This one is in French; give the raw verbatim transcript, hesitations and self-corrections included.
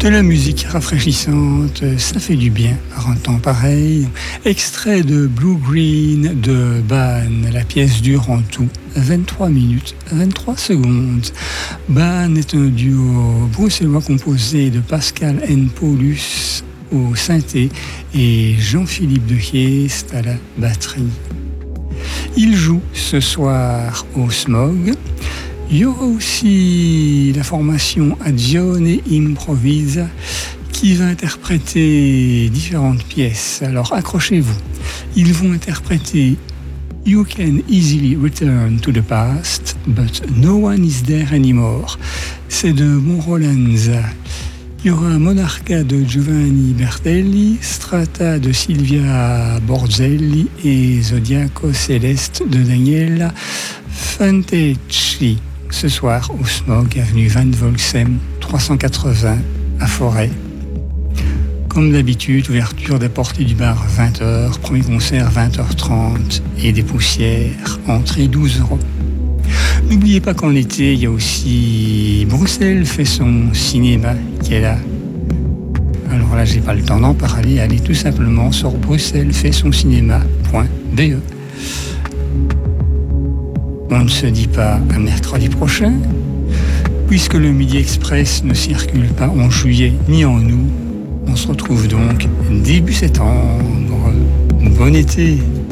De la musique rafraîchissante, ça fait du bien par un temps pareil. Extrait de Blue Green de Ban. La pièce dure en tout vingt-trois minutes, vingt-trois secondes. Ban est un duo bruxellois composé de Pascal N. Paulus au synthé et Jean-Philippe de Geest à la batterie. Il joue ce soir au Smog. Il y aura aussi la formation Agione Improvisa qui va interpréter différentes pièces. Alors accrochez-vous. Ils vont interpréter You Can Easily Return to the Past, but No One Is There Anymore. C'est de Monrolanza. Il y aura Monarca de Giovanni Bertelli, Strata de Silvia Borzelli et Zodiaco Celeste de Daniela Fantecci. Ce soir au Smog, avenue Van Volsem, trois cent quatre-vingts à Forêt. Comme d'habitude, ouverture des portes du bar vingt heures, premier concert vingt heures trente et des poussières, entrée douze euros. N'oubliez pas qu'en été, il y a aussi Bruxelles fait son cinéma qui est là. Alors là, j'ai pas le temps d'en parler, allez tout simplement sur bruxelles fait son cinéma point b e. On ne se dit pas à mercredi prochain, puisque le Midi Express ne circule pas en juillet ni en août. On se retrouve donc début septembre. Bon été!